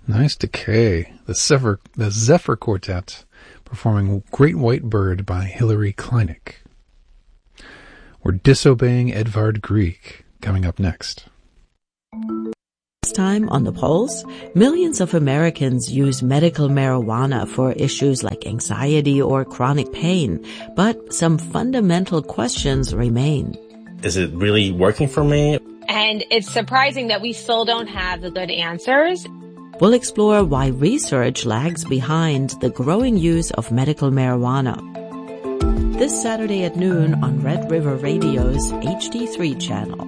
Nice Decay. The Zephyr Quartet performing Great White Bird by Hilary Kleinig. We're Disobeying Edvard Grieg coming up next. This time on The Pulse, millions of Americans use medical marijuana for issues like anxiety or chronic pain, but some fundamental questions remain. Is it really working for me? And it's surprising that we still don't have the good answers. We'll explore why research lags behind the growing use of medical marijuana. This Saturday at noon on Red River Radio's HD3 channel.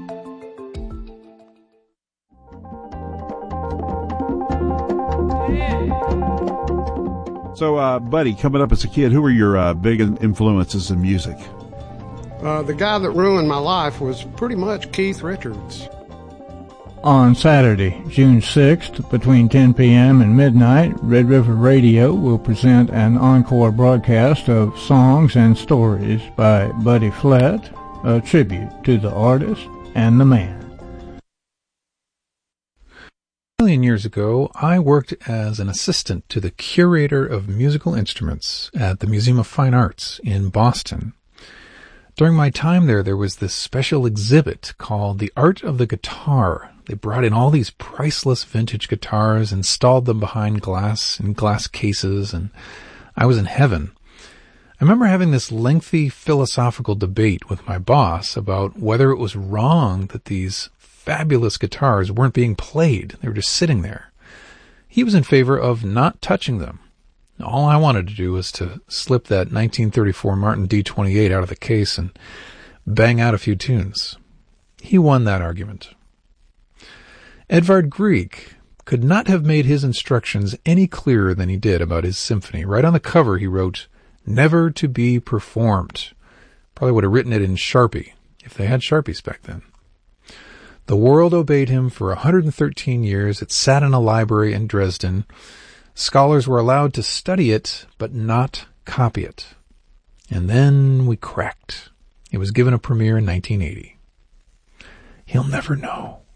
So, Buddy, coming up as a kid, who were your big influences in music? The guy that ruined my life was pretty much Keith Richards. On Saturday, June 6th, between 10 p.m. and midnight, Red River Radio will present an encore broadcast of Songs and Stories by Buddy Flett, a tribute to the artist and the man. A million years ago, I worked as an assistant to the curator of musical instruments at the Museum of Fine Arts in Boston. During my time there was this special exhibit called The Art of the Guitar. They brought in all these priceless vintage guitars, installed them behind glass in glass cases, and I was in heaven. I remember having this lengthy philosophical debate with my boss about whether it was wrong that these fabulous guitars weren't being played. They were just sitting there. He was in favor of not touching them. All I wanted to do was to slip that 1934 Martin D28 out of the case and bang out a few tunes. He won that argument. Edvard Grieg could not have made his instructions any clearer than he did about his symphony. Right on the cover he wrote, "Never to be performed." Probably would have written it in Sharpie, if they had Sharpies back then. The world obeyed him for 113 years. It sat in a library in Dresden. Scholars were allowed to study it, but not copy it. And then we cracked. It was given a premiere in 1980. He'll never know.